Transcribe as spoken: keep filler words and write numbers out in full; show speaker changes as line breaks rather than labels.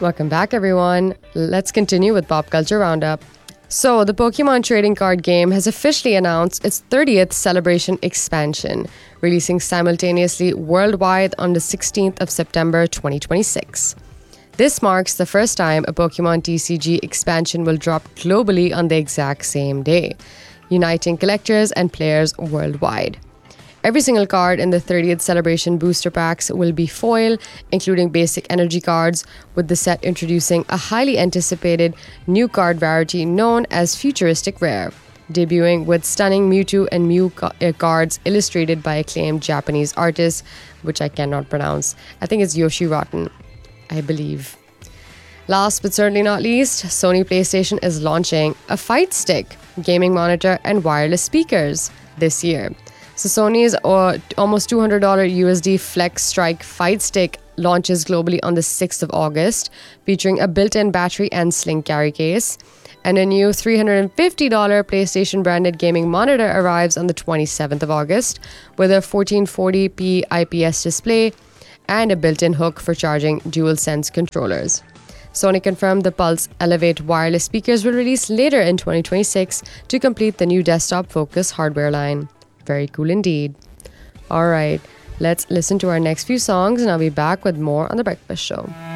Welcome back, everyone. Let's continue with Pop Culture Roundup. So, the Pokemon trading card game has officially announced its thirtieth celebration expansion, releasing simultaneously worldwide on the sixteenth of September twenty twenty-six. This marks the first time a Pokemon T C G expansion will drop globally on the exact same day, uniting collectors and players worldwide. Every single card in the thirtieth celebration booster packs will be foil, including basic energy cards, with the set introducing a highly anticipated new card rarity known as Futuristic Rare, debuting with stunning Mewtwo and Mew ca- uh, cards illustrated by acclaimed Japanese artists, which I cannot pronounce. I think it's Yoshi Rotten, I believe. Last but certainly not least, Sony PlayStation is launching a Fight Stick, gaming monitor, and wireless speakers this year. So Sony's uh, almost two hundred dollars U S D Flex Strike Fight Stick launches globally on the sixth of August, featuring a built-in battery and sling carry case. And a new three hundred fifty dollars PlayStation branded gaming monitor arrives on the twenty-seventh of August with a fourteen forty p I P S display and a built-in hook for charging DualSense controllers. Sony confirmed the Pulse Elevate wireless speakers will release later in twenty twenty-six to complete the new desktop-focused hardware line. Very cool indeed. All right, let's listen to our next few songs and I'll be back with more on The Breakfast Show.